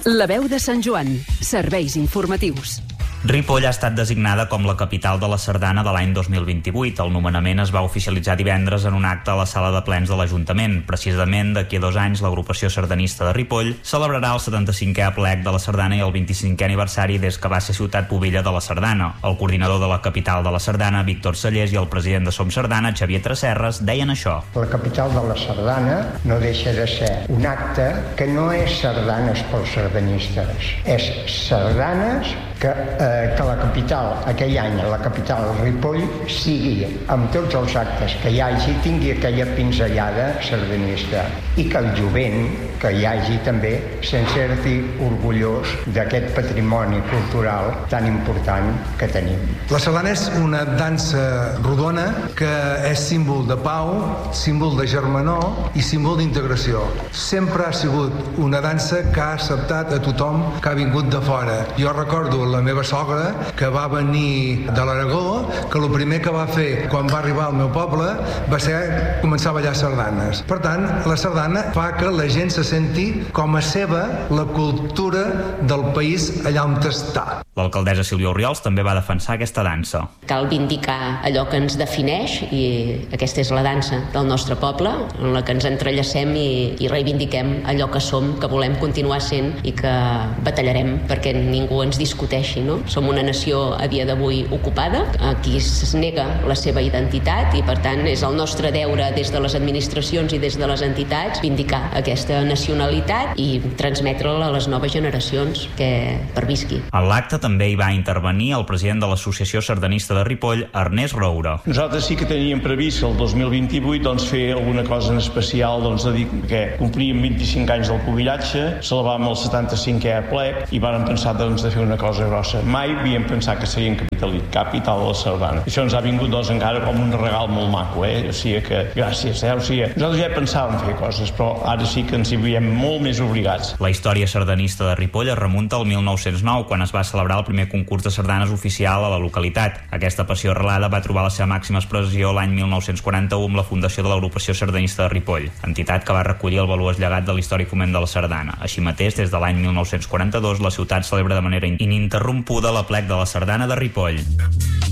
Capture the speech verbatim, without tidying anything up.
La veu de Sant Joan. Serveis informatius. Ripoll ha estat designada com la capital de la sardana de l'any dos mil vint-i-vuit. El nomenament es va oficialitzar divendres en un acte a la sala de plens de l'Ajuntament. Precisament d'aquí a dos anys l'agrupació sardanista de Ripoll celebrarà el setanta-cinquè aplec de la sardana i el vint-i-cinquè aniversari des que va ser ciutat pubilla de la sardana. El coordinador de la capital de la sardana, Víctor Sallés, i el president de Som Sardana, Xavier Tresserres, deien això. La capital de la sardana no deixa de ser un acte que no és sardanes pels sardanistes, és sardanes que, eh, que la capital, aquell any, la capital Ripoll, sigui, amb tots els actes que hi hagi, tingui aquella pinzellada sardanista i que el jovent, que hi hagi també, se'n certi orgullós d'aquest patrimoni cultural tan important que tenim. La sardana és una dansa rodona que és símbol de pau, símbol de germanor i símbol d'integració. Sempre ha sigut una dansa que ha acceptat a tothom que ha vingut de fora. Jo recordo la meva sogra, que va venir de l'Aragó, que el primer que va fer quan va arribar al meu poble va ser començar a ballar sardanes. Per tant, la sardana fa que la gent se senti com a seva la cultura del país allà on està. L'alcaldessa Sílvia Orriols també va defensar aquesta dansa. Cal vindicar allò que ens defineix i aquesta és la dansa del nostre poble, en la que ens entrellacem i, i reivindiquem allò que som, que volem continuar sent i que batallarem perquè ningú ens discuteixi, no? Som una nació a dia d'avui ocupada, aquí es nega la seva identitat i per tant és el nostre deure des de les administracions i des de les entitats vindicar aquesta nacionalitat i transmetre-la a les noves generacions que pervisqui. En l'acte també hi va intervenir el president de l'Associació Sardanista de Ripoll, Ernest Roura. Nosaltres sí que teníem previst el dos mil vint-i-vuit doncs, fer alguna cosa en especial, doncs, de dir que complíem vint-i-cinc anys del pubillatge, celebràvem el setanta-cinquè aplec i vàrem pensar doncs, de fer una cosa grossa. Mai havíem pensat que serien capital, capital de la sardana. Això ens ha vingut doncs, encara com un regal molt maco, eh? O sigui que gràcies, eh? O sigui, nosaltres ja pensàvem fer coses, però ara sí que ens hi veiem molt més obligats. La història sardanista de Ripoll es remunta al mil nou-cents nou, quan es va celebrar el primer concurs de sardanes oficial a la localitat. Aquesta passió arrelada va trobar la seva màxima expressió l'any mil nou-cents quaranta-u amb la fundació de l'agrupació sardanista de Ripoll, entitat que va recollir el valuós llegat de l'històric foment de la sardana. Així mateix, des de l'any mil nou-cents quaranta-dos, la ciutat celebra de manera ininterrompuda l'aplec de la sardana de Ripoll.